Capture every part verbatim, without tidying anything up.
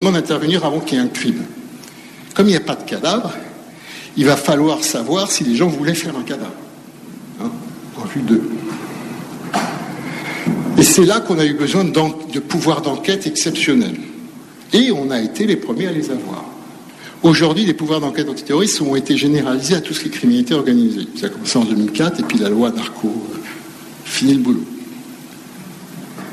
immédiatement d'intervenir avant qu'il y ait un crime. Comme il n'y a pas de cadavre, il va falloir savoir si les gens voulaient faire un cadavre, hein, en vue d'eux. Et c'est là qu'on a eu besoin de pouvoirs d'enquête exceptionnels. Et on a été les premiers à les avoir. Aujourd'hui, les pouvoirs d'enquête antiterroristes ont été généralisés à tout ce qui est criminalité organisée. Ça a commencé en deux mille quatre, et puis la loi narco, euh, fini le boulot. Pourquoi ?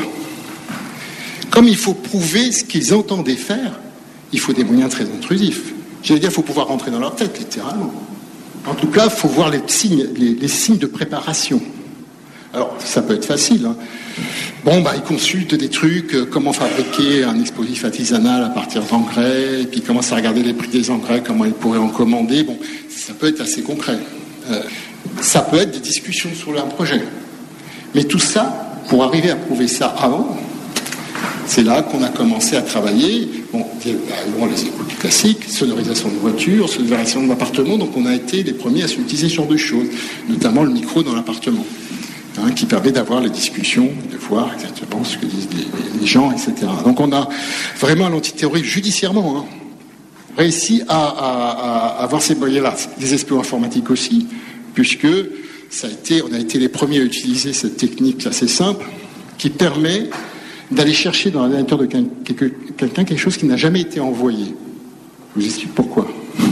Comme il faut prouver ce qu'ils entendaient faire, il faut des moyens très intrusifs. J'allais dire, il faut pouvoir rentrer dans leur tête, littéralement. En tout cas, il faut voir les signes, les, les signes de préparation. Alors, ça peut être facile, hein. Bon, bah, ils consultent des trucs, euh, comment fabriquer un explosif artisanal à partir d'engrais, et puis ils commencent à regarder les prix des engrais, comment ils pourraient en commander. Bon, ça peut être assez concret. Euh, ça peut être des discussions sur un projet. Mais tout ça, pour arriver à prouver ça avant, c'est là qu'on a commencé à travailler. Bon, bon les écoutes classiques, sonorisation de voitures, sonorisation d'appartements, donc on a été les premiers à utiliser ce genre de choses, notamment le micro dans l'appartement. Hein, qui permet d'avoir les discussions, de voir exactement ce que disent les, les gens, et cetera. Donc on a vraiment l'antiterrorisme judiciairement hein, réussi à, à, à avoir ces moyens-là. Les exploits informatiques aussi, puisque ça a été, on a été les premiers à utiliser cette technique assez simple qui permet d'aller chercher dans l'ordinateur de quelqu'un quelque chose qui n'a jamais été envoyé. Je vous explique pourquoi.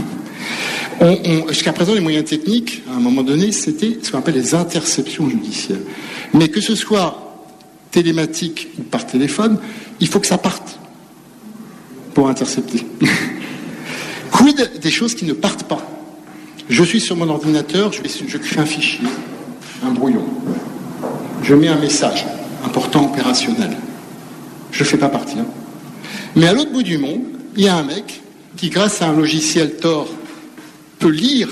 On, on, jusqu'à présent, les moyens techniques, à un moment donné, c'était ce qu'on appelle les interceptions judiciaires. Mais que ce soit télématique ou par téléphone, il faut que ça parte pour intercepter. Quid des choses qui ne partent pas ? Je suis sur mon ordinateur, je, je crée un fichier, un brouillon. Je mets un message important opérationnel. Je ne le fais pas partir. Mais à l'autre bout du monde, il y a un mec qui, grâce à un logiciel Tor, peut lire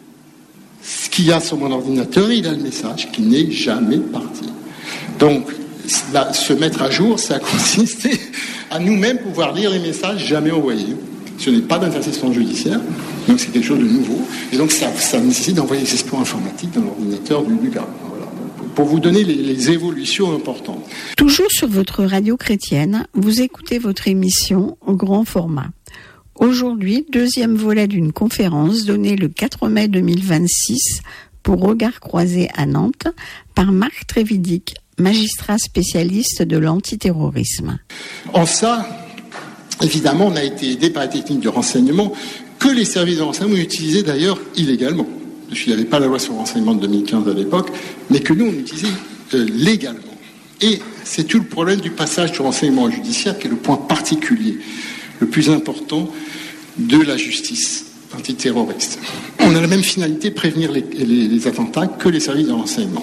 ce qu'il y a sur mon ordinateur et il a le message qui n'est jamais parti. Donc, là, se mettre à jour, ça consiste à nous-mêmes pouvoir lire les messages jamais envoyés. Ce n'est pas d'interception judiciaire, donc c'est quelque chose de nouveau. Et donc, ça, ça nécessite d'envoyer des exploits informatiques dans l'ordinateur du, du gars. Voilà. Pour vous donner les, les évolutions importantes. Toujours sur votre radio chrétienne, vous écoutez votre émission au grand format. Aujourd'hui, deuxième volet d'une conférence donnée le quatre mai deux mille vingt-six pour Regard Croisé à Nantes par Marc Trévidic, magistrat spécialiste de l'antiterrorisme. En ça, évidemment, on a été aidé par les techniques de renseignement que les services de renseignement utilisaient d'ailleurs illégalement. Parce qu'il n'y avait pas la loi sur le renseignement de deux mille quinze à l'époque, mais que nous, on utilisait euh, légalement. Et c'est tout le problème du passage du renseignement judiciaire qui est le point particulier, le plus important de la justice antiterroriste. On a la même finalité, prévenir les, les, les attentats, que les services de renseignement.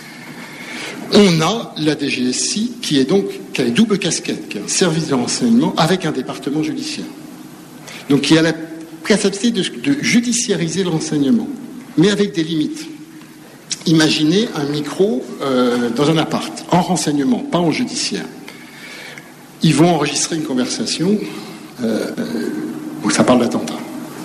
On a la D G S I qui est donc qui a une double casquette, qui est un service de renseignement avec un département judiciaire. Donc qui a la capacité de, de judiciariser le renseignement, mais avec des limites. Imaginez un micro euh, dans un appart, en renseignement, pas en judiciaire. Ils vont enregistrer une conversation euh, où ça parle d'attentat.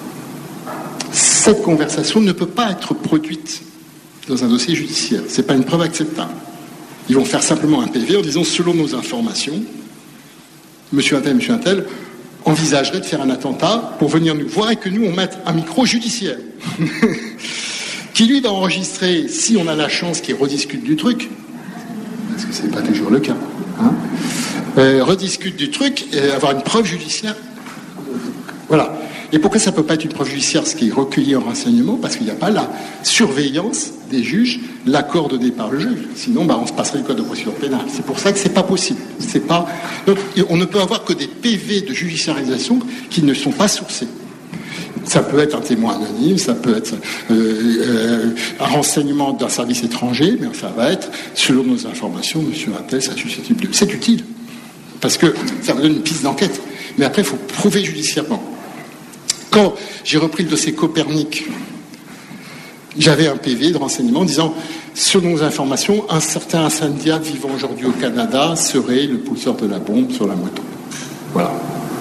Cette conversation ne peut pas être produite dans un dossier judiciaire. Ce n'est pas une preuve acceptable. Ils vont faire simplement un P V en disant, selon nos informations, monsieur un tel, monsieur un tel, envisagerait de faire un attentat pour venir nous voir et que nous, on mette un micro judiciaire. Qui, lui, va enregistrer, si on a la chance qu'il rediscute du truc, parce que ce n'est pas toujours le cas, hein, euh, rediscute du truc et avoir une preuve judiciaire. Voilà. Et pourquoi ça ne peut pas être une preuve judiciaire, ce qui est recueilli en renseignement ? Parce qu'il n'y a pas la surveillance des juges, l'accord donné par le juge. Sinon, bah, on se passerait le code de procédure pénale. C'est pour ça que ce n'est pas possible. C'est pas... Donc, on ne peut avoir que des P V de judiciarisation qui ne sont pas sourcés. Ça peut être un témoin anonyme, ça peut être euh, euh, un renseignement d'un service étranger, mais ça va être, selon nos informations, monsieur un tel, ça susceptible de... C'est utile, parce que ça me donne une piste d'enquête. Mais après, il faut prouver judiciairement. Quand j'ai repris le dossier Copernic, j'avais un P V de renseignement disant, selon nos informations, un certain incendiaire vivant aujourd'hui au Canada serait le pousseur de la bombe sur la moto. Voilà.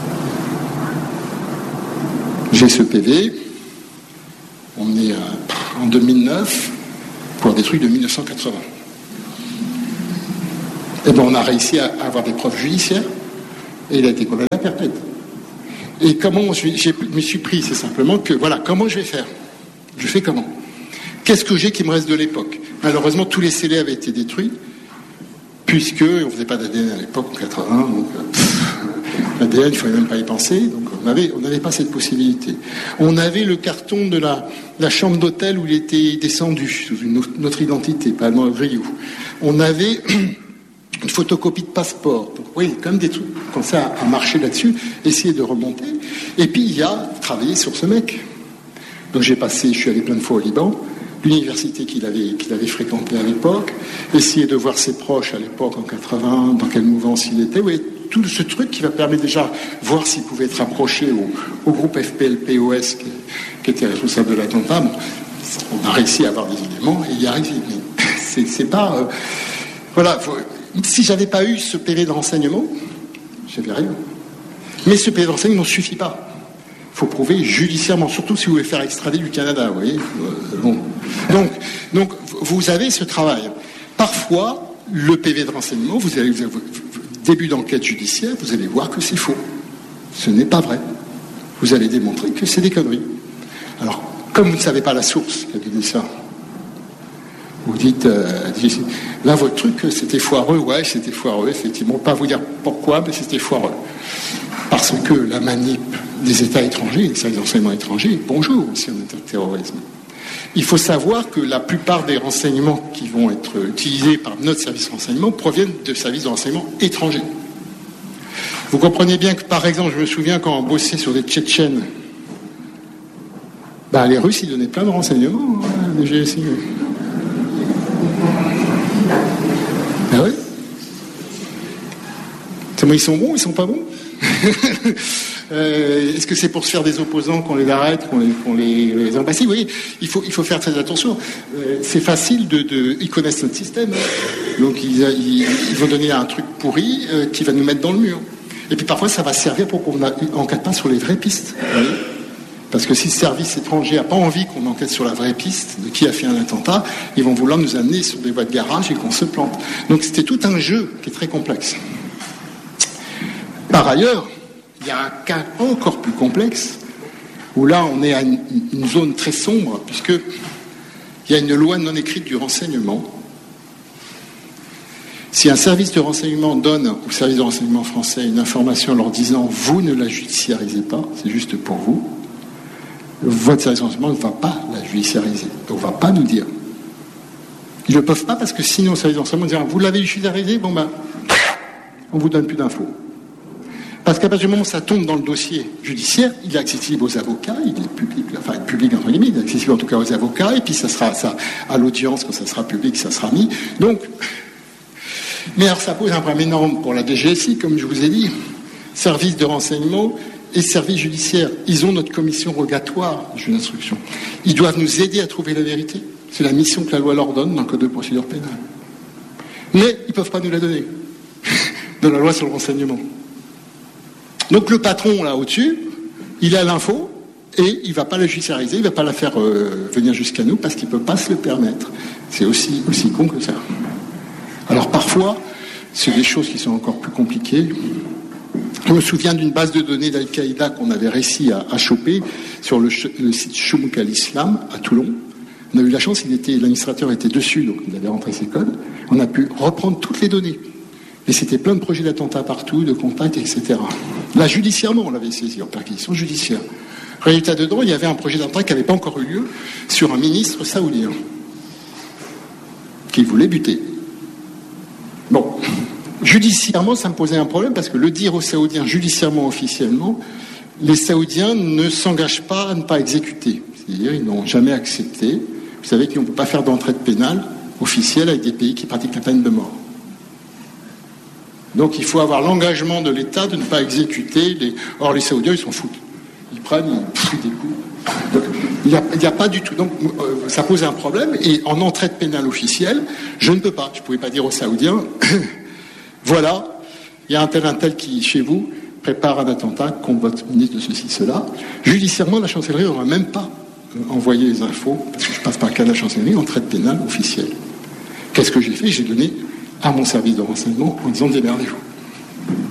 J'ai ce P V, on est en deux mille neuf, pour des trucs de mille neuf cent quatre-vingts. Et bien on a réussi à avoir des preuves judiciaires, Et il a été condamné à perpète. Et comment je, je me suis pris, c'est simplement que, voilà, comment je vais faire? Je fais comment? Qu'est-ce que j'ai qui me reste de l'époque? Malheureusement, tous les scellés avaient été détruits, puisque on ne faisait pas d'A D N à l'époque, en quatre-vingts, donc l'A D N, il ne fallait même pas y penser, donc on n'avait on n'avait pas cette possibilité. On avait le carton de la, la chambre d'hôtel où il était descendu, sous une autre, notre identité, pas dans le Rio. On avait une photocopie de passeport. Donc, oui, quand même des trucs comme ça à marcher là-dessus, essayer de remonter. Et puis, il y a travaillé sur ce mec. Donc, j'ai passé, je suis allé plein de fois au Liban, l'université qu'il avait, qu'il avait fréquentée à l'époque, essayer de voir ses proches à l'époque, en quatre-vingts, dans quelle mouvance il était. Oui, tout ce truc qui va permettre déjà voir s'il pouvait être rapproché au, au groupe F P L P O S qui, qui était responsable de l'attentat. Bon, on a réussi à avoir des éléments et y arriver. Mais c'est, c'est pas... Euh, voilà, faut, si j'avais pas eu ce P V de renseignement, j'avais rien. Mais ce P V de renseignement ne suffit pas. Il faut prouver judiciairement, surtout si vous voulez faire extrader du Canada, vous voyez. Euh, bon. Donc, donc, vous avez ce travail. Parfois, le P V de renseignement, vous avez, vous avez début d'enquête judiciaire, vous allez voir que c'est faux. Ce n'est pas vrai. Vous allez démontrer que c'est des conneries. Alors, comme vous ne savez pas la source qui a donné ça, vous dites, euh, là, votre truc, c'était foireux. Ouais, c'était foireux, effectivement. Pas vous dire pourquoi, mais c'était foireux. Parce que la manip des États étrangers, des services de renseignement étrangers, bonjour, aussi en interterrorisme. Il faut savoir que la plupart des renseignements qui vont être utilisés par notre service de renseignement proviennent de services de renseignement étrangers. Vous comprenez bien que, par exemple, je me souviens quand on bossait sur des Tchétchènes, bah, les Russes, ils donnaient plein de renseignements, hein, les G S I. Ah oui. Ils sont bons, ils sont pas bons. euh, est-ce que c'est pour se faire des opposants qu'on les arrête, qu'on les, qu'on les, les embassit? Oui, il faut, il faut faire très attention. Euh, c'est facile de, de, ils connaissent notre système, donc ils, ils, ils vont donner un truc pourri euh, qui va nous mettre dans le mur. Et puis parfois, ça va servir pour qu'on n'enquête pas sur les vraies pistes. Vous voyez? Parce que si le service étranger n'a pas envie qu'on enquête sur la vraie piste de qui a fait un attentat, ils vont vouloir nous amener sur des voies de garage et qu'on se plante. Donc c'était tout un jeu qui est très complexe. Par ailleurs, il y a un cas encore plus complexe, où là on est à une, une zone très sombre, puisqu'il y a une loi non écrite du renseignement. Si un service de renseignement donne au service de renseignement français une information en leur disant « vous ne la judiciarisez pas, c'est juste pour vous », votre service de renseignement ne va pas la judiciariser. On ne va pas nous dire. Ils ne peuvent pas parce que sinon le service de renseignement dira « vous l'avez judiciarisé, bon ben, on ne vous donne plus d'infos ». Parce qu'à partir du moment où ça tombe dans le dossier judiciaire, il est accessible aux avocats, il est public, enfin public entre guillemets, il est accessible en tout cas aux avocats, et puis ça sera ça à l'audience, quand ça sera public, ça sera mis. Donc, mais alors ça pose un problème énorme pour la D G S I, comme je vous ai dit, service de renseignement et service judiciaire. Ils ont notre commission rogatoire, juge d'instruction. Ils doivent nous aider à trouver la vérité. C'est la mission que la loi leur donne dans le code de procédure pénale. Mais ils ne peuvent pas nous la donner dans la loi sur le renseignement. Donc le patron, là, au-dessus, il a l'info et il ne va pas la judiciariser, il ne va pas la faire euh, venir jusqu'à nous parce qu'il ne peut pas se le permettre. C'est aussi, aussi con que ça. Alors parfois, c'est des choses qui sont encore plus compliquées. Je me souviens d'une base de données d'Al-Qaïda qu'on avait réussi à, à choper sur le, le site Chouk al-Islam à Toulon. On a eu la chance, il était, l'administrateur était dessus, donc il avait rentré ses codes. On a pu reprendre toutes les données. Et c'était plein de projets d'attentats partout, de contacts, et cetera. Là, judiciairement, on l'avait saisi en perquisition judiciaire. Résultat dedans, il y avait un projet d'attentat qui n'avait pas encore eu lieu sur un ministre saoudien qui voulait buter. Bon, judiciairement, ça me posait un problème parce que le dire aux Saoudiens judiciairement, officiellement, les Saoudiens ne s'engagent pas à ne pas exécuter. C'est-à-dire, ils n'ont jamais accepté. Vous savez qu'on ne peut pas faire d'entraide pénale officielle avec des pays qui pratiquent la peine de mort. Donc il faut avoir l'engagement de l'État de ne pas exécuter les... Or les Saoudiens, ils s'en foutent. Ils prennent, ils prennent des coups. Donc il n'y a, il y a pas du tout... Donc euh, ça pose un problème. Et en entraide pénale officielle, je ne peux pas. Je ne pouvais pas dire aux Saoudiens, voilà, il y a un tel, un tel qui, chez vous, prépare un attentat contre votre ministre de ceci, cela. Judiciairement, la chancellerie n'aura même pas euh, envoyé les infos, parce que je passe par le cas de la chancellerie, entraide pénale officielle. Qu'est-ce que j'ai fait? J'ai donné à mon service de renseignement en disant démerdez-vous.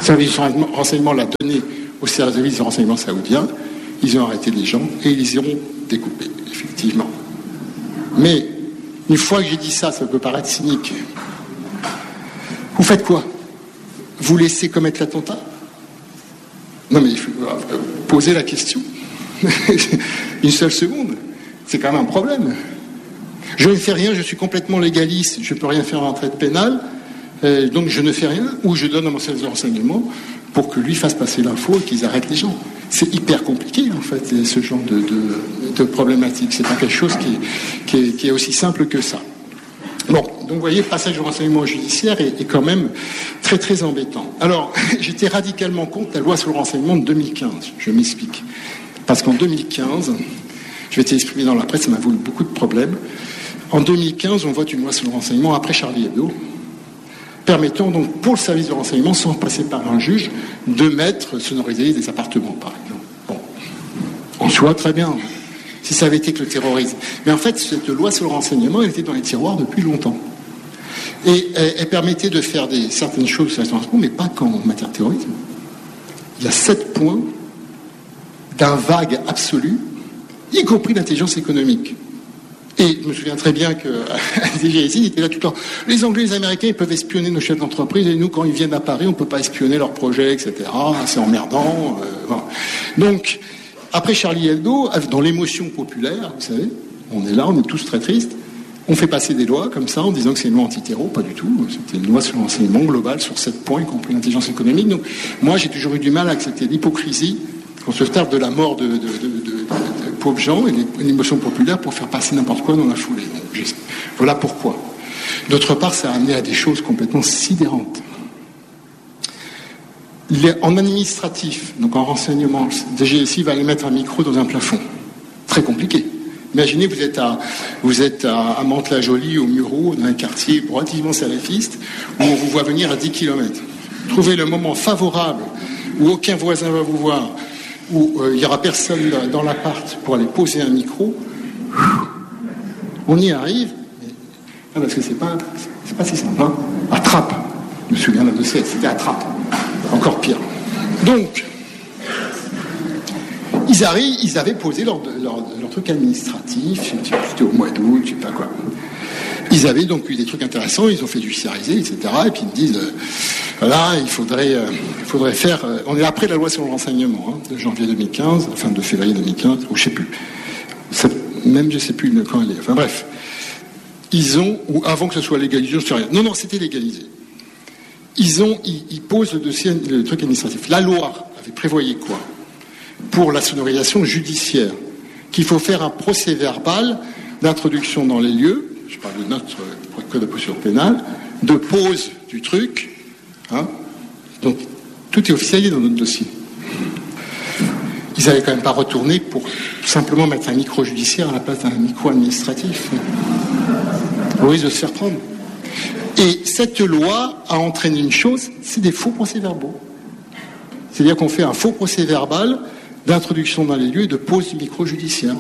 service de renseignement l'a donné au service de renseignement saoudien, ils ont arrêté les gens et ils les ont découpés, effectivement. Mais, une fois que j'ai dit ça, ça peut paraître cynique. Vous faites quoi? Vous laissez commettre l'attentat? Non mais il faut poser la question. Une seule seconde. C'est quand même un problème. Je ne fais rien, je suis complètement légaliste, je ne peux rien faire en entrée pénale, euh, donc je ne fais rien, ou je donne à mon service de renseignement pour que lui fasse passer l'info et qu'ils arrêtent les gens. C'est hyper compliqué, en fait, ce genre de, de, de problématique. C'est pas quelque chose qui, qui, est, qui est aussi simple que ça. Bon, donc vous voyez, le passage au renseignement judiciaire est, est quand même très très embêtant. Alors, j'étais radicalement contre la loi sur le renseignement de deux mille quinze. Je m'explique. Parce qu'en deux mille quinze, je vais t'exprimer dans la presse, ça m'a voulu beaucoup de problèmes. En deux mille quinze, on vote une loi sur le renseignement après Charlie Hebdo, permettant donc pour le service de renseignement, sans passer par un juge, de mettre sonoriser des appartements, par exemple. Bon, en soi, très bien, si ça avait été que le terrorisme. Mais en fait, cette loi sur le renseignement, elle était dans les tiroirs depuis longtemps. Et elle, elle permettait de faire des, certaines choses sur le renseignement, mais pas qu'en matière de terrorisme. Il y a sept points d'un vague absolu, y compris l'intelligence économique. Et je me souviens très bien que D G S I était là tout le temps. Les Anglais et les Américains, ils peuvent espionner nos chefs d'entreprise, et nous, quand ils viennent à Paris, on ne peut pas espionner leurs projets, et cetera. C'est emmerdant. Euh, voilà. Donc, après Charlie Hebdo, dans l'émotion populaire, vous savez, on est là, on est tous très tristes, on fait passer des lois comme ça en disant que c'est une loi anti-terreau, pas du tout. C'était une loi sur l'enseignement global sur sept points, y compris l'intelligence économique. Donc, moi, j'ai toujours eu du mal à accepter l'hypocrisie, qu'on se tape de la mort de, de, de, de, de, de pauvres gens et l'émotion populaire pour faire passer n'importe quoi dans la foulée. Donc, voilà pourquoi. D'autre part, ça a amené à des choses complètement sidérantes. Les, en administratif, donc en renseignement, D G S I va aller mettre un micro dans un plafond. Très compliqué. Imaginez, vous êtes à, vous êtes à, à Mantes-la-Jolie, au Mureau, dans un quartier relativement salafiste, où on vous voit venir à dix kilomètres. Trouvez le moment favorable où aucun voisin va vous voir, où euh, il n'y aura personne dans l'appart pour aller poser un micro. On y arrive, mais, ah, parce que c'est pas, c'est pas si simple. Hein. Attrape. Je me souviens d'un dossier, c'était attrape. Encore pire. Donc, ils arrivent, ils avaient posé leur, leur, leur truc administratif, c'était au mois d'août, je sais pas quoi. Ils avaient donc eu des trucs intéressants, ils ont fait judiciariser, et cetera. Et puis ils me disent, euh, voilà, il faudrait, euh, il faudrait faire. Euh, on est après la loi sur le renseignement, hein, de janvier deux mille quinze, enfin de février deux mille quinze, ou je sais plus. Ça, même je sais plus quand elle est. Enfin bref, ils ont, ou avant que ce soit légalisé, je ne sais rien. Non, non, c'était légalisé. Ils ont, ils, ils posent le dossier, le truc administratif. La loi avait prévoyé quoi? Pour la sonorisation judiciaire, qu'il faut faire un procès-verbal d'introduction dans les lieux, je parle de notre code de procédure pénale, de pose du truc, hein. Donc tout est officialisé dans notre dossier. Ils n'avaient quand même pas retourné pour simplement mettre un micro judiciaire à la place d'un micro administratif. Au risque de se faire prendre. Et cette loi a entraîné une chose, c'est des faux procès-verbaux. C'est-à-dire qu'on fait un faux procès-verbal d'introduction dans les lieux et de pose du micro judiciaire.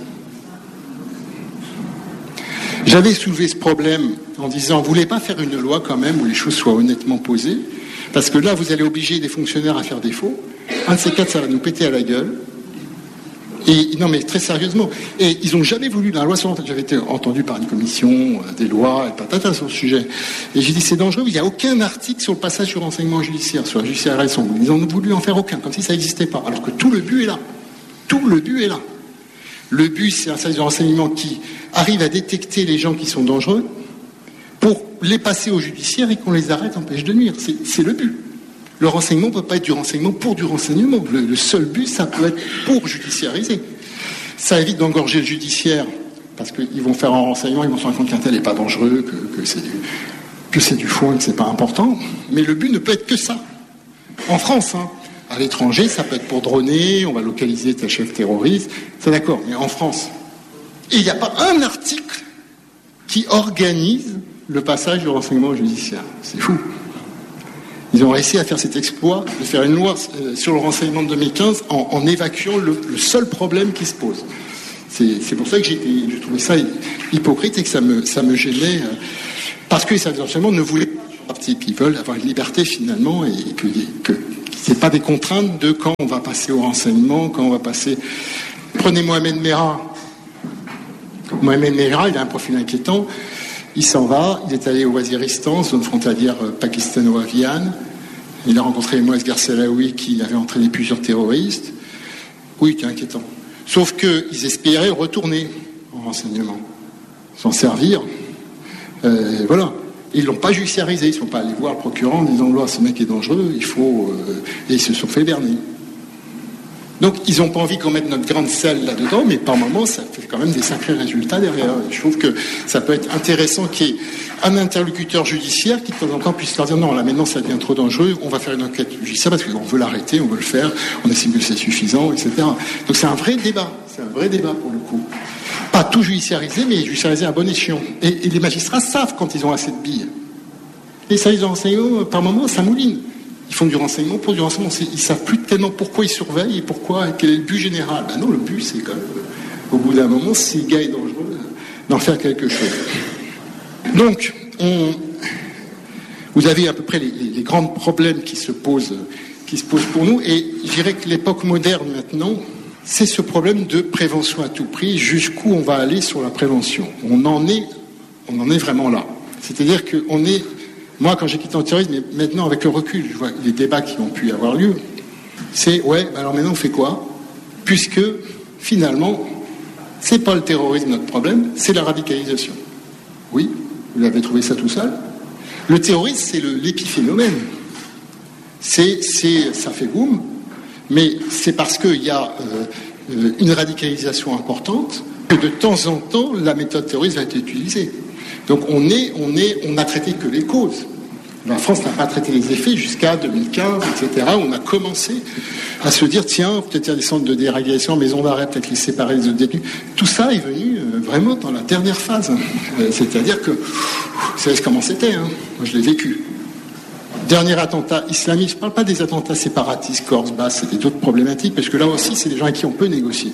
J'avais soulevé ce problème en disant, vous voulez pas faire une loi quand même où les choses soient honnêtement posées, parce que là, vous allez obliger des fonctionnaires à faire des faux. Un de ces quatre, ça va nous péter à la gueule. Et non, mais très sérieusement. Et ils n'ont jamais voulu la loi sur l'enseignement. J'avais été entendu par une commission euh, des lois et patata sur le sujet. Et j'ai dit, c'est dangereux, il n'y a aucun article sur le passage sur renseignement judiciaire, sur la judiciarisation. Ils n'ont voulu en faire aucun, comme si ça n'existait pas. Alors que tout le but est là. Tout le but est là. Le but, c'est un service de renseignement qui arrive à détecter les gens qui sont dangereux pour les passer au judiciaire et qu'on les arrête, empêche de nuire. C'est, c'est le but. Le renseignement ne peut pas être du renseignement pour du renseignement. Le, le seul but, ça peut être pour judiciariser. Ça évite d'engorger le judiciaire, parce qu'ils vont faire un renseignement, ils vont se rendre compte qu'un tel n'est pas dangereux, que, que, c'est du, que c'est du faux et que c'est pas important. Mais le but ne peut être que ça. En France, hein. À l'étranger, ça peut être pour droner, on va localiser tel chef terroriste, c'est d'accord, mais en France. Et il n'y a pas un article qui organise le passage du renseignement judiciaire. C'est fou. Ils ont réussi à faire cet exploit de faire une loi sur le renseignement de deux mille quinze en, en évacuant le, le seul problème qui se pose. C'est, c'est pour ça que j'ai, j'ai trouvé ça hypocrite et que ça me, ça me gênait, parce que les services de renseignement ne voulaient pas du type. Ils veulent avoir une liberté finalement et que, que, C'est pas des contraintes de quand on va passer au renseignement, quand on va passer... Prenez Mohamed Merah. Mohamed Merah, il a un profil inquiétant. Il s'en va, il est allé au Waziristan, zone frontalière pakistano-afghane. Il a rencontré Mouaz Garcelaoui qui avait entraîné plusieurs terroristes. Oui, c'est inquiétant. Sauf qu'ils espéraient retourner en renseignement, s'en servir. Euh, voilà. Ils ne l'ont pas judiciarisé, ils ne sont pas allés voir le procureur en disant « ce mec est dangereux, il faut... Euh... » Et ils se sont fait berner. Donc, ils n'ont pas envie qu'on mette notre grande selle là-dedans, mais par moments, ça fait quand même des sacrés résultats derrière. Et je trouve que ça peut être intéressant qu'il y ait un interlocuteur judiciaire qui, de temps en temps, puisse leur dire « Non, là, maintenant, ça devient trop dangereux, on va faire une enquête judiciaire parce qu'on veut l'arrêter, on veut le faire, on estime que c'est suffisant, et cetera » Donc, c'est un vrai débat, c'est un vrai débat pour le coup. Pas tout judiciarisé, mais judiciarisé à bon escient. Et, et les magistrats savent quand ils ont assez de billes. Les services de renseignement, par moments, ça mouline. Ils font du renseignement pour du renseignement. Ils ne savent plus tellement pourquoi ils surveillent et pourquoi, quel est le but général. Ben non, le but, c'est quand même, au bout d'un moment, si le gars est dangereux, d'en faire quelque chose. Donc, on, vous avez à peu près les, les, les grands problèmes qui se posent, qui se posent pour nous. Et je dirais que l'époque moderne, maintenant, c'est ce problème de prévention à tout prix. Jusqu'où on va aller sur la prévention. On en est, on en est vraiment là. C'est-à-dire qu'on est... Moi, quand j'ai quitté le terrorisme, mais maintenant, avec le recul, je vois les débats qui ont pu avoir lieu, c'est, ouais, alors maintenant, on fait quoi ? Puisque, finalement, c'est pas le terrorisme notre problème, c'est la radicalisation. Oui, vous avez trouvé ça tout seul. Le terrorisme, c'est le, l'épiphénomène. C'est, c'est, ça fait boum, mais c'est parce qu'il y a euh, une radicalisation importante que de temps en temps, la méthode terroriste va être utilisée. Donc on est, on est, on n'a traité que les causes. La France n'a pas traité les effets jusqu'à deux mille quinze, et cetera. On a commencé à se dire, tiens, peut-être il y a des centres de déréalisation, maison d'arrêt, peut-être les séparer des autres détenus. Tout ça est venu euh, vraiment dans la dernière phase. Euh, c'est-à-dire que, vous savez comment c'était, hein. Moi je l'ai vécu. Dernier attentat islamiste, je ne parle pas des attentats séparatistes, Corse, Basse, c'était d'autres problématiques, parce que là aussi, c'est des gens avec qui on peut négocier.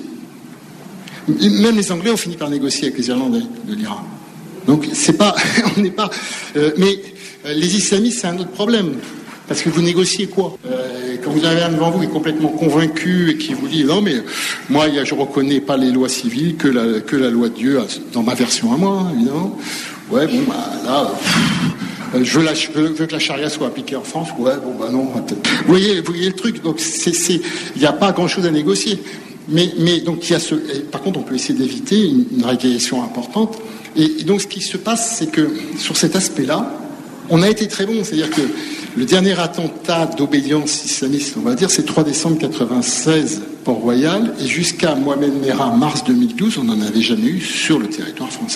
Même les Anglais ont fini par négocier avec les Irlandais de l'Iran. Donc c'est pas, on n'est pas, euh, mais euh, les islamistes c'est un autre problème parce que vous négociez quoi euh, quand vous avez un devant vous qui est complètement convaincu et qui vous dit non mais moi y a, je reconnais pas les lois civiles que la que la loi de Dieu dans ma version à moi évidemment. Ouais bon bah là euh, je veux, la, je veux que la charia soit appliquée en France. Ouais bon bah non peut-être. Vous voyez vous voyez le truc donc c'est c'est il n'y a pas grand chose à négocier. Mais mais donc il y a ce par contre on peut essayer d'éviter une, une régulation importante. Et donc, ce qui se passe, c'est que sur cet aspect-là, on a été très bon. C'est-à-dire que le dernier attentat d'obédience islamiste, on va dire, c'est trois décembre quatre-vingt-seize, Port-Royal, et jusqu'à Mohamed Merah, mars deux mille douze, on n'en avait jamais eu sur le territoire français.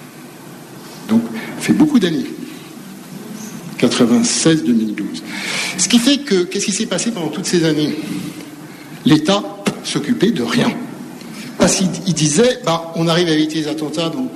Donc, ça fait beaucoup d'années. quatre-vingt-seize deux mille douze. Ce qui fait que, qu'est-ce qui s'est passé pendant toutes ces années ? L'État s'occupait de rien. Parce qu'il disait, bah, on arrive à éviter les attentats, donc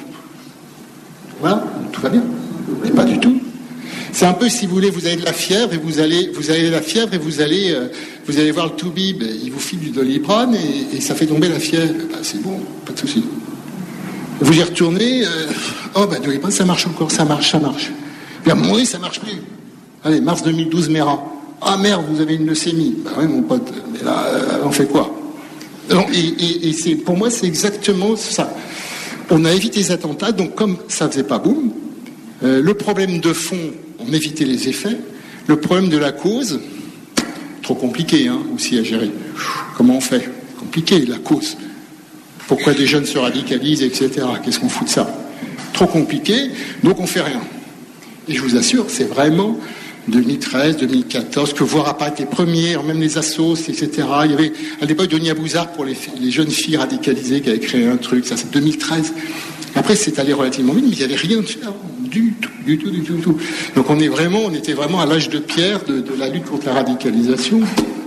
voilà, tout va bien. Mais pas du tout. C'est un peu, si vous voulez, vous avez de la fièvre et vous allez, vous avez de la fièvre et vous allez, euh, vous allez voir le toubib, il vous file du Doliprane et, et ça fait tomber la fièvre. Ben, c'est bon, pas de souci. Vous y retournez, euh, oh ben Doliprane, ça marche encore, ça marche, ça marche. Puis à un moment donné, ça marche plus. Allez, mars deux mille douze, Merah. Ah merde, vous avez une leucémie. Ben oui, mon pote, mais là, euh, on fait quoi ? Et, et, et c'est, pour moi, c'est exactement ça. On a évité les attentats, donc comme ça faisait pas boum, euh, le problème de fond, on évitait les effets. Le problème de la cause, trop compliqué hein, aussi à gérer. Comment on fait ? Compliqué, la cause. Pourquoi des jeunes se radicalisent, et cetera. Qu'est-ce qu'on fout de ça ? Trop compliqué, donc on fait rien. Et je vous assure, c'est vraiment deux mille treize, deux mille quatorze, que voir apparaître les premières, même les assos, et cetera. Il y avait à l'époque Denis Abouzard pour les, les jeunes filles radicalisées qui avait créé un truc, ça c'est deux mille treize. Après c'est allé relativement vite, mais il n'y avait rien de faire, du tout, du tout, du tout, du tout. Donc on est vraiment, on était vraiment à l'âge de pierre de, de la lutte contre la radicalisation,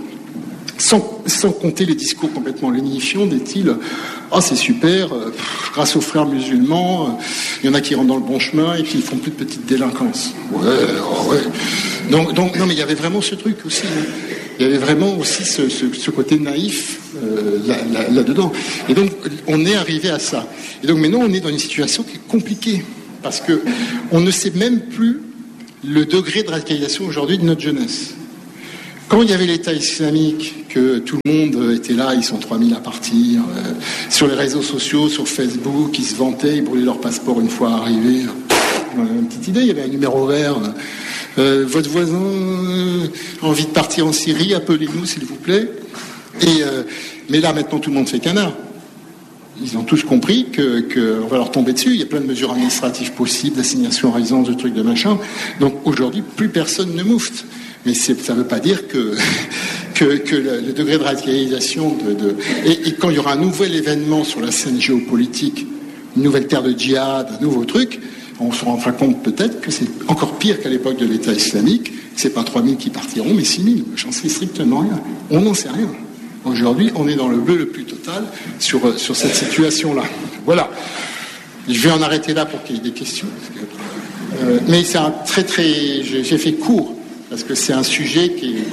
sans, sans compter les discours complètement lénifiants des styles « Ah, oh, c'est super, euh, pff, grâce aux frères musulmans, il euh, y en a qui rentrent dans le bon chemin et puis ils font plus de petites délinquances. » Ouais, oh, ouais. Donc, donc, non, mais il y avait vraiment ce truc aussi. Hein. Il y avait vraiment aussi ce, ce, ce côté naïf euh, là, là, là-dedans. Et donc, on est arrivé à ça. Et donc, maintenant, on est dans une situation qui est compliquée parce que on ne sait même plus le degré de radicalisation aujourd'hui de notre jeunesse. Quand il y avait l'État islamique, que tout le monde était là, ils sont trois mille à partir, euh, sur les réseaux sociaux, sur Facebook, ils se vantaient, ils brûlaient leur passeport une fois arrivés. On avait une petite idée, il y avait un numéro vert. Euh, votre voisin euh, a envie de partir en Syrie, appelez-nous s'il vous plaît. Et, euh, mais là, maintenant, tout le monde fait canard. Ils ont tous compris que, que on va leur tomber dessus. Il y a plein de mesures administratives possibles, d'assignation à résidence, de trucs de machin. Donc aujourd'hui, plus personne ne moufte. Mais c'est, ça ne veut pas dire que, que, que le, le degré de radicalisation de, de et, et quand il y aura un nouvel événement sur la scène géopolitique, une nouvelle terre de djihad, un nouveau truc, on se rendra compte peut-être que c'est encore pire qu'à l'époque de l'État islamique. C'est pas trois mille qui partiront, mais six mille. J'en sais strictement rien. On n'en sait rien. Aujourd'hui, on est dans le bleu le plus total sur, sur cette situation-là. Voilà. Je vais en arrêter là pour qu'il y ait des questions. Parce que, euh, mais c'est un très très... J'ai, j'ai fait court, parce que c'est un sujet qui est,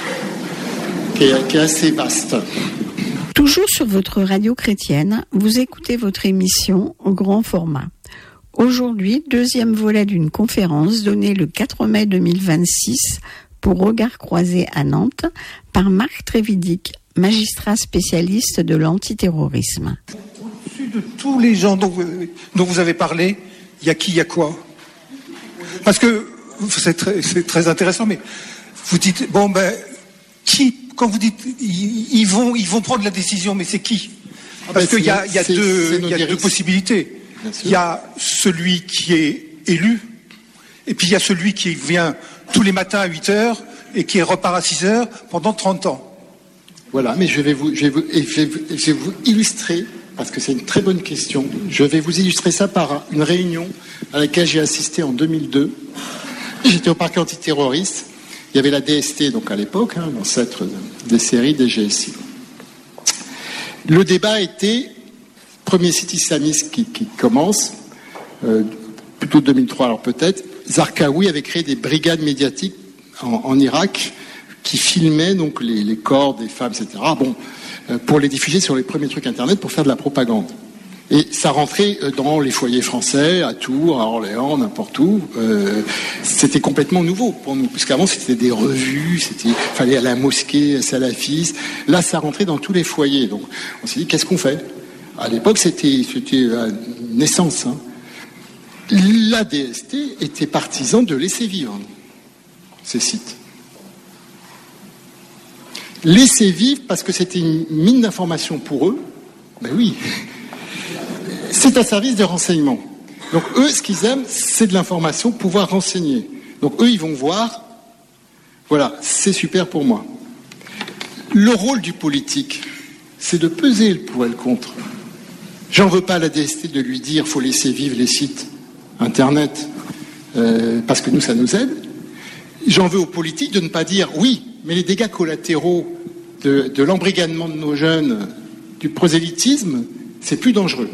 qui est, qui est assez vaste. Toujours sur votre radio chrétienne, vous écoutez votre émission au grand format. Aujourd'hui, deuxième volet d'une conférence donnée le quatre mai deux mille vingt-six pour Regard Croisé à Nantes par Marc Trévidic, magistrat spécialiste de l'antiterrorisme. Au-dessus de tous les gens dont vous, dont vous avez parlé, il y a qui, il y a quoi? Parce que c'est très, c'est très intéressant, mais vous dites, bon ben, qui, quand vous dites, ils, ils, vont, ils vont prendre la décision, mais c'est qui? Parce qu'il y a, il y a, deux, il y a deux possibilités. Il y a celui qui est élu, et puis il y a celui qui vient tous les matins à huit heures et qui repart à six heures pendant trente ans. Voilà, mais je vais vous, je vais vous, je vais vous, je vais vous illustrer, parce que c'est une très bonne question, je vais vous illustrer ça par une réunion à laquelle j'ai assisté en deux mille deux. J'étais au parquet antiterroriste, il y avait la D S T, donc à l'époque, hein, l'ancêtre des séries des G S I. Le débat était... Premier site islamiste qui, qui commence, euh, plutôt deux mille trois alors peut-être, Zarqawi avait créé des brigades médiatiques en, en Irak qui filmaient donc les, les corps des femmes, et cetera. Bon, euh, pour les diffuser sur les premiers trucs internet pour faire de la propagande. Et ça rentrait dans les foyers français, à Tours, à Orléans, n'importe où. Euh, c'était complètement nouveau pour nous, puisqu'avant c'était des revues, c'était fallait aller à la mosquée salafiste. Là, ça rentrait dans tous les foyers. Donc, on s'est dit qu'est-ce qu'on fait? À l'époque, c'était, c'était une naissance. Hein. La D S T était partisan de laisser vivre ces sites. Laisser vivre parce que c'était une mine d'information pour eux. Ben oui. C'est un service de renseignement. Donc eux, ce qu'ils aiment, c'est de l'information, pouvoir renseigner. Donc eux, ils vont voir. Voilà, c'est super pour moi. Le rôle du politique, c'est de peser le pour et le contre. J'en veux pas à la D S T de lui dire faut laisser vivre les sites internet euh, parce que nous ça nous aide. J'en veux aux politiques de ne pas dire oui, mais les dégâts collatéraux de, de l'embrigadement de nos jeunes, du prosélytisme, c'est plus dangereux.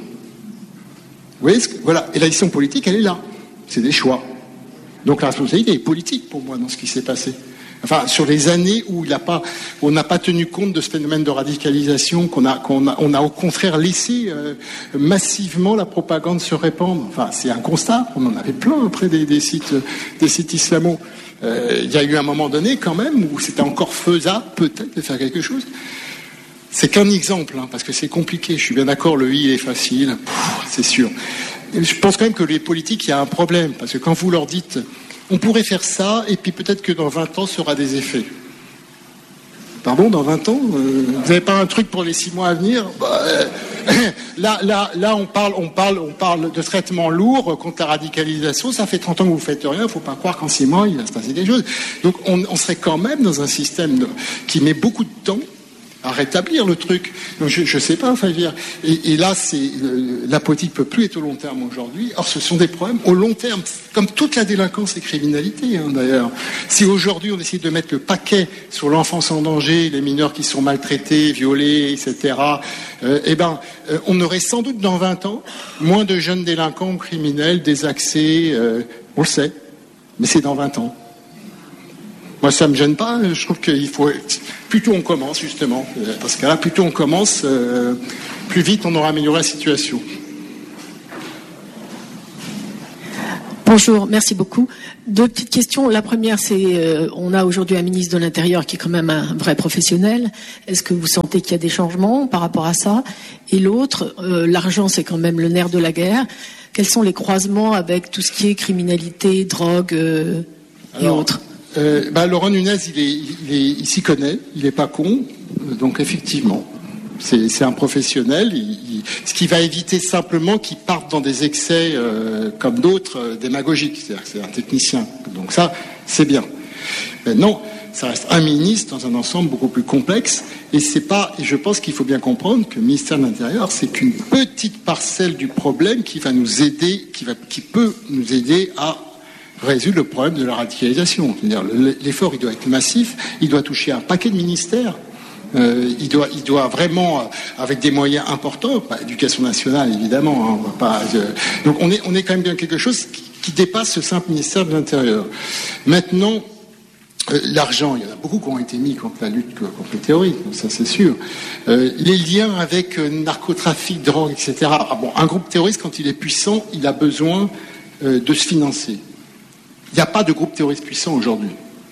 Vous voyez ce que, voilà. Et la décision politique, elle est là. C'est des choix. Donc la responsabilité est politique pour moi dans ce qui s'est passé. Enfin, sur les années où il a pas, on n'a pas tenu compte de ce phénomène de radicalisation, qu'on a, qu'on a, on a au contraire laissé euh, massivement la propagande se répandre. Enfin, c'est un constat. On en avait plein après des, des sites, des sites islamo. Euh, il y a eu un moment donné quand même où c'était encore faisable peut-être de faire quelque chose. C'est qu'un exemple, hein, parce que c'est compliqué. Je suis bien d'accord, le i il est facile, Pff, c'est sûr. Je pense quand même que les politiques, il y a un problème, parce que quand vous leur dites on pourrait faire ça, et puis peut-être que dans vingt ans, ça aura des effets. Pardon, dans vingt ans euh, vous n'avez pas un truc pour les six mois à venir bah, euh, là, là, là, on parle, on, parle, on parle de traitement lourd contre la radicalisation. Ça fait trente ans que vous ne faites rien. Il ne faut pas croire qu'en six mois, il va se passer quelque chose. Donc, on, on serait quand même dans un système de, qui met beaucoup de temps à rétablir le truc. Donc je ne sais pas, enfin, je veux dire, et, et là, c'est euh, la politique peut plus être au long terme aujourd'hui. Or, ce sont des problèmes au long terme, comme toute la délinquance et criminalité, hein, d'ailleurs. Si aujourd'hui on décide de mettre le paquet sur l'enfance en danger, les mineurs qui sont maltraités, violés, et cetera, euh, eh ben, euh, on aurait sans doute dans vingt ans moins de jeunes délinquants ou criminels désaxés. Euh, on le sait, mais c'est dans vingt ans. Moi, ça me gêne pas. Je trouve qu'il faut... Plus tôt on commence, justement. Parce que là, plus tôt on commence, euh, plus vite on aura amélioré la situation. Bonjour, merci beaucoup. Deux petites questions. La première, c'est euh, on a aujourd'hui un ministre de l'Intérieur qui est quand même un vrai professionnel. Est-ce que vous sentez qu'il y a des changements par rapport à ça? Et l'autre, euh, l'argent, c'est quand même le nerf de la guerre. Quels sont les croisements avec tout ce qui est criminalité, drogue euh, et Alors, autres? euh, bah, Laurent Nunez, il, est, il, est, il s'y connaît, il n'est pas con, donc effectivement. C'est, c'est un professionnel. Il, il, ce qui va éviter simplement qu'il parte dans des excès euh, comme d'autres euh, démagogiques. C'est-à-dire que c'est un technicien. Donc ça, c'est bien. Maintenant, ça reste un ministre dans un ensemble beaucoup plus complexe. Et c'est pas. Et je pense qu'il faut bien comprendre que le ministère de l'Intérieur, c'est qu'une petite parcelle du problème qui va nous aider, qui va, qui peut nous aider à résoudre le problème de la radicalisation. C'est-à-dire l'effort, il doit être massif. Il doit toucher un paquet de ministères. Euh, il doit, il doit vraiment, euh, avec des moyens importants, bah, éducation nationale évidemment, hein, on va pas. Euh, donc on est, on est quand même dans quelque chose qui, qui dépasse ce simple ministère de l'Intérieur. Maintenant, euh, l'argent, il y en a beaucoup qui ont été mis contre la lutte contre le terrorisme, ça c'est sûr. Euh, les liens avec euh, narcotrafic, drogue, et cetera. Ah, bon, un groupe terroriste, quand il est puissant, il a besoin euh, de se financer. Il n'y a pas de groupe terroriste puissant aujourd'hui.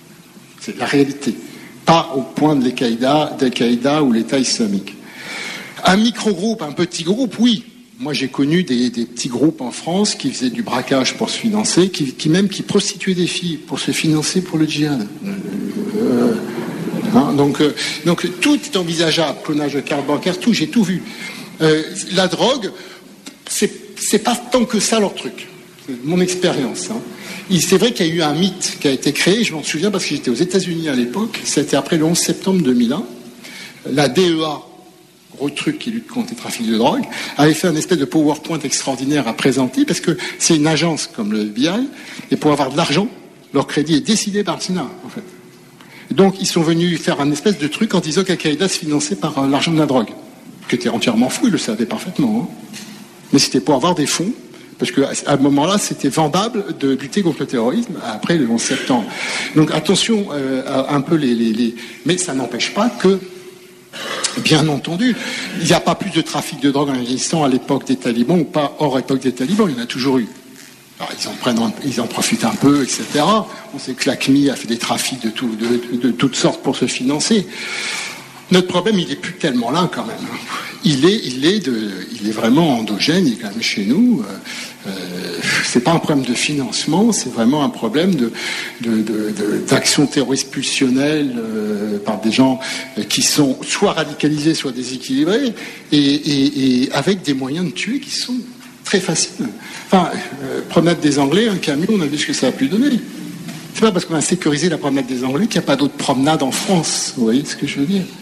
C'est la réalité. Pas au point de l'Al-Qaïda, d'Al-Qaïda ou l'État islamique. Un micro-groupe, un petit groupe, oui. Moi, j'ai connu des, des petits groupes en France qui faisaient du braquage pour se financer, qui, qui même qui prostituaient des filles pour se financer pour le djihad. Euh, hein, donc, euh, donc tout est envisageable, clonage de carte bancaire, tout, j'ai tout vu. Euh, la drogue, c'est, c'est pas tant que ça leur truc. C'est mon expérience. Hein. C'est vrai qu'il y a eu un mythe qui a été créé, je m'en souviens parce que j'étais aux États-Unis à l'époque, c'était après le onze septembre deux mille un. La D E A, gros truc qui lutte contre les trafics de drogue, avait fait un espèce de PowerPoint extraordinaire à présenter parce que c'est une agence comme le F B I et pour avoir de l'argent, leur crédit est décidé par le Sénat en fait. Donc ils sont venus faire un espèce de truc en disant qu'Al-Qaïda se finançait par euh, l'argent de la drogue, qui était entièrement fou, ils le savaient parfaitement. Hein. Mais c'était pour avoir des fonds. Parce qu'à ce moment-là, c'était vendable de lutter contre le terrorisme après le onze septembre. Donc attention euh, à un peu les, les, les... Mais ça n'empêche pas que, bien entendu, il n'y a pas plus de trafic de drogue en Afghanistan à l'époque des talibans ou pas hors époque des talibans, il y en a toujours eu. Alors, ils en prennent, un, ils en profitent un peu, et cetera. On sait que l'A C M I a fait des trafics de, tout, de, de, de toutes sortes pour se financer. Notre problème, il n'est plus tellement là quand même. Il est, il est, de, il est vraiment endogène, il est quand même chez nous. Euh, c'est pas un problème de financement, c'est vraiment un problème de, de, de, de, d'action terroriste pulsionnelle euh, par des gens qui sont soit radicalisés, soit déséquilibrés, et, et, et avec des moyens de tuer qui sont très faciles. Enfin, euh, promenade des Anglais, un camion, on a vu ce que ça a pu donner. C'est pas parce qu'on a sécurisé la promenade des Anglais qu'il n'y a pas d'autres promenades en France. Vous voyez ce que je veux dire?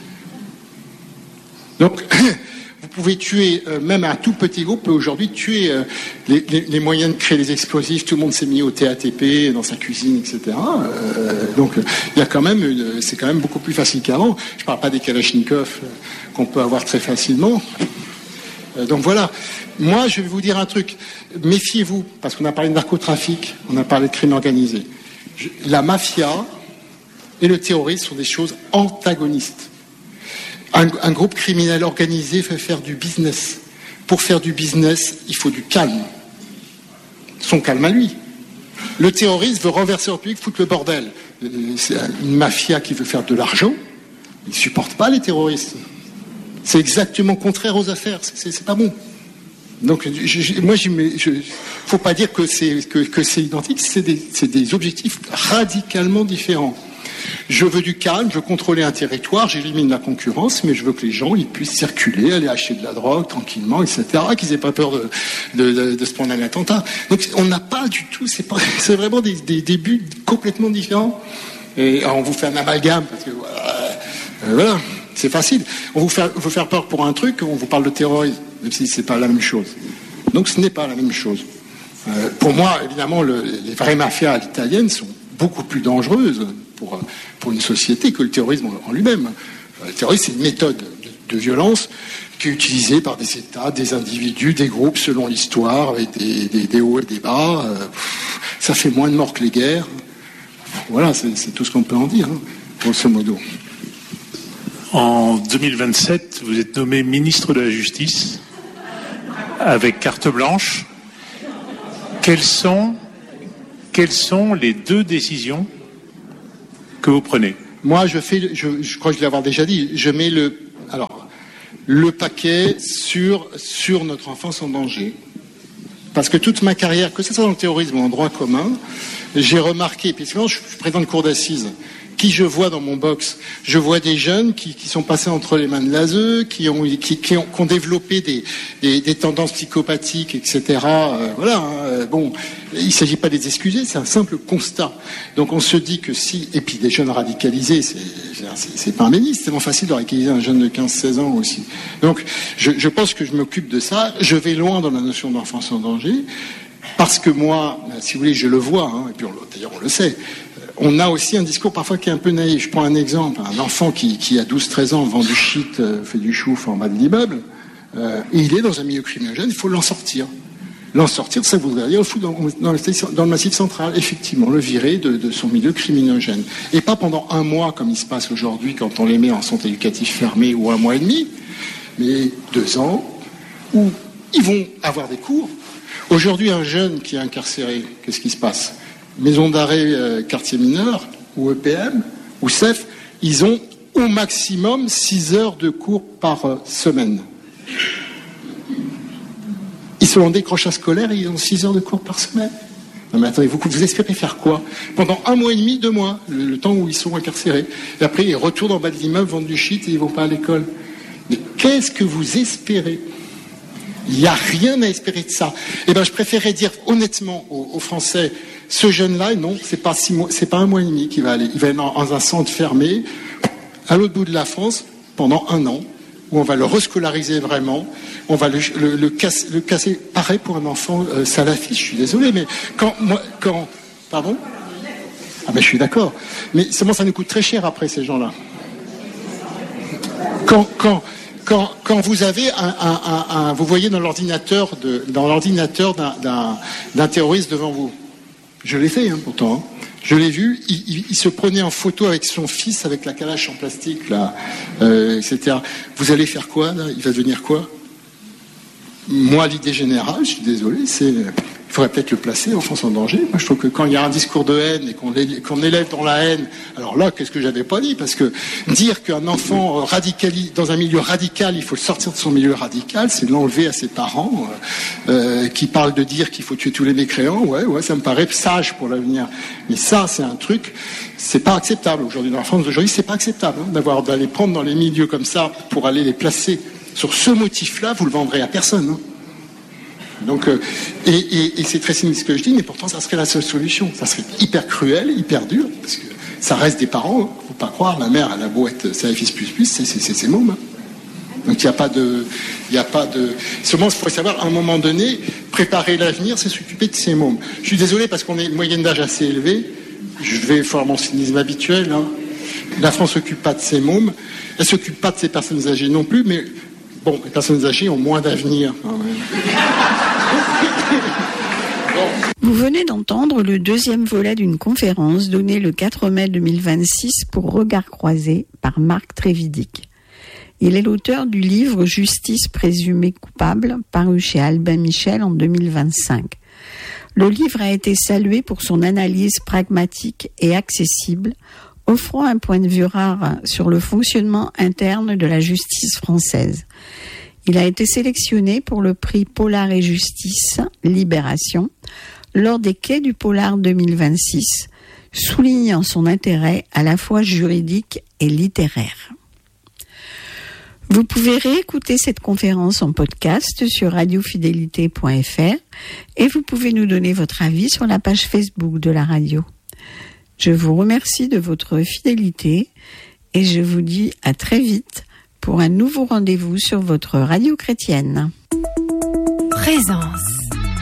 Donc, vous pouvez tuer, euh, même un tout petit groupe peut aujourd'hui tuer euh, les, les, les moyens de créer des explosifs. Tout le monde s'est mis au T A T P dans sa cuisine, et cetera. Euh, donc, il y a quand même, une, c'est quand même beaucoup plus facile qu'avant. Je ne parle pas des Kalachnikov euh, qu'on peut avoir très facilement. Euh, donc voilà. Moi, je vais vous dire un truc. Méfiez-vous, parce qu'on a parlé de narcotrafic, on a parlé de crime organisé. Je, la mafia et le terrorisme sont des choses antagonistes. Un, un groupe criminel organisé fait faire du business. Pour faire du business, il faut du calme. Son calme à lui. Le terroriste veut renverser en public, foutre le bordel. C'est une mafia qui veut faire de l'argent. Il ne supporte pas les terroristes. C'est exactement contraire aux affaires. C'est, c'est pas bon. Donc, je, je, moi, il ne faut pas dire que c'est, que, que c'est identique. C'est des, c'est des objectifs radicalement différents. Je veux du calme, je veux contrôler un territoire, j'élimine la concurrence, mais je veux que les gens ils puissent circuler, aller acheter de la drogue tranquillement, et cetera, qu'ils n'aient pas peur de, de, de, de se prendre un attentat. Donc on n'a pas du tout, c'est, pas, c'est vraiment des, des, des buts complètement différents. Et alors, on vous fait un amalgame, parce que voilà, euh, voilà c'est facile. On vous fait, vous faire peur pour un truc, on vous parle de terrorisme, même si c'est pas la même chose. Donc ce n'est pas la même chose. Euh, pour moi, évidemment, le, les vraies mafias italiennes sont beaucoup plus dangereuses pour, pour une société que le terrorisme en lui-même. Le terrorisme, c'est une méthode de, de violence qui est utilisée par des États, des individus, des groupes selon l'histoire, avec des, des, des hauts et des bas. Euh, ça fait moins de morts que les guerres. Voilà, c'est, c'est tout ce qu'on peut en dire, hein, grosso modo. En deux mille vingt-sept, vous êtes nommé ministre de la Justice avec carte blanche. Quelles sont quelles sont les deux décisions que vous prenez? Moi, je fais, je, je crois que je l'ai avoir déjà dit, je mets le, alors, le paquet sur, sur notre enfance en danger. Parce que toute ma carrière, que ce soit dans le terrorisme ou en droit commun, j'ai remarqué, puis souvent je suis président de cour d'assises, qui je vois dans mon box, je vois des jeunes qui, qui sont passés entre les mains de l'A S E, qui ont, qui, qui ont, qui ont développé des, des, des tendances psychopathiques, et cetera. Euh, voilà. Hein, bon, il ne s'agit pas de les excuser, c'est un simple constat. Donc on se dit que si, et puis des jeunes radicalisés, c'est, c'est, c'est pas un béni, c'est tellement facile de radicaliser un jeune de quinze seize ans aussi. Donc je, je pense que je m'occupe de ça. Je vais loin dans la notion d'enfance en danger. Parce que moi, si vous voulez, je le vois, hein, et puis on, d'ailleurs on le sait, on a aussi un discours parfois qui est un peu naïf. Je prends un exemple, un enfant qui, qui a douze treize ans, vend du shit, euh, fait du chouf en bas de l'immeuble, euh, et il est dans un milieu criminogène, il faut l'en sortir. L'en sortir, ça voudrait dire le foutre dans, dans, le, dans le massif central, effectivement, le virer de, de son milieu criminogène. Et pas pendant un mois, comme il se passe aujourd'hui quand on les met en centre éducatif fermé, ou un mois et demi, mais deux ans, où ils vont avoir des cours. Aujourd'hui, un jeune qui est incarcéré, qu'est-ce qui se passe? Maison d'arrêt euh, quartier mineur, ou E P M, ou C E F, ils ont au maximum six heures de cours par euh, semaine. Ils sont en décrochage scolaire et ils ont six heures de cours par semaine. Non mais attendez, vous, vous espérez faire quoi? Pendant un mois et demi, deux mois, le, le temps où ils sont incarcérés. Et après, ils retournent en bas de l'immeuble, vendent du shit et ils vont pas à l'école. Mais qu'est-ce que vous espérez? Il n'y a rien à espérer de ça. Eh ben, je préférerais dire honnêtement aux, aux Français, ce jeune-là, non, c'est pas six mois, c'est pas un mois et demi qu'il va aller. Il va être dans, dans un centre fermé, à l'autre bout de la France, pendant un an, où on va le rescolariser vraiment. On va le, le, le, casser, le casser, pareil pour un enfant euh, salafiste. Je suis désolé, mais quand, moi, quand, pardon? Ah ben, je suis d'accord. Mais seulement, ça nous coûte très cher après ces gens-là. Quand, quand, Quand, quand vous avez un, un, un, un, vous voyez dans l'ordinateur de, dans l'ordinateur d'un, d'un, d'un terroriste devant vous. Je l'ai fait, hein, pourtant. Hein. Je l'ai vu. Il, il, il se prenait en photo avec son fils, avec la calache en plastique, là, euh, et cetera. Vous allez faire quoi, là? Il va devenir quoi? Moi, l'idée générale, je suis désolé, c'est, il faudrait peut-être le placer, enfance en danger. Moi, je trouve que quand il y a un discours de haine et qu'on, qu'on élève dans la haine, alors là, qu'est-ce que j'avais pas dit? Parce que dire qu'un enfant radicali, dans un milieu radical, il faut le sortir de son milieu radical, c'est l'enlever à ses parents, euh, qui parlent de dire qu'il faut tuer tous les mécréants. Ouais, ouais, ça me paraît sage pour l'avenir. Mais ça, c'est un truc, c'est pas acceptable aujourd'hui. Dans la France d'aujourd'hui, c'est pas acceptable, hein, d'avoir, d'aller prendre dans les milieux comme ça pour aller les placer. Sur ce motif-là, vous le vendrez à personne. Hein. Donc, euh, et, et, et c'est très cynique ce que je dis, mais pourtant, ça serait la seule solution. Ça serait hyper cruel, hyper dur, parce que ça reste des parents. Hein. Faut pas croire, la mère, elle a beau être salafiste plus plus, c'est c'est, c'est ses mômes. Hein. Donc, il n'y a pas de, il n'y a pas de. Seulement, il faut savoir, à un moment donné, préparer l'avenir, c'est s'occuper de ses mômes. Je suis désolé parce qu'on est une moyenne d'âge assez élevée. Je vais faire mon cynisme habituel. Hein. La France s'occupe pas de ses mômes. Elle s'occupe pas de ses personnes âgées non plus, mais bon, les personnes âgées ont moins d'avenir. Quand même. Vous venez d'entendre le deuxième volet d'une conférence donnée le quatre mai deux mille vingt-six pour Regard Croisé par Marc Trévidic. Il est l'auteur du livre Justice présumée coupable, paru chez Albin Michel en deux mille vingt-cinq. Le livre a été salué pour son analyse pragmatique et accessible, offrant un point de vue rare sur le fonctionnement interne de la justice française. Il a été sélectionné pour le prix Polar et Justice, Libération, lors des Quais du Polar deux mille vingt-six, soulignant son intérêt à la fois juridique et littéraire. Vous pouvez réécouter cette conférence en podcast sur radio fidélité point f r et vous pouvez nous donner votre avis sur la page Facebook de la radio. Je vous remercie de votre fidélité et je vous dis à très vite pour un nouveau rendez-vous sur votre radio chrétienne. Présence.